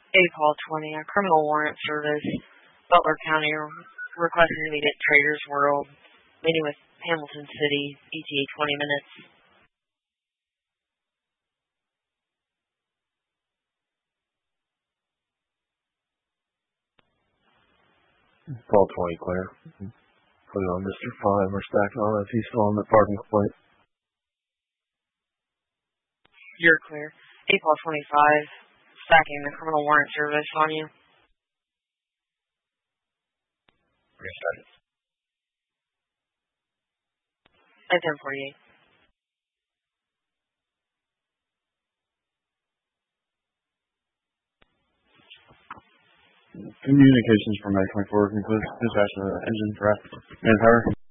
Paul 20, a criminal warrant service, Butler County, requesting to meet at Traders World, meeting with Hamilton City, ETA 20 minutes. Paul 20, clear. Put it on Mr. 5 or stack on if he's still on the parking complaint. You're clear. Paul 25, stacking the criminal warrant service on you. Restart it. At 10:48. Communications from May 24 concludes dispatch of the engine for manpower.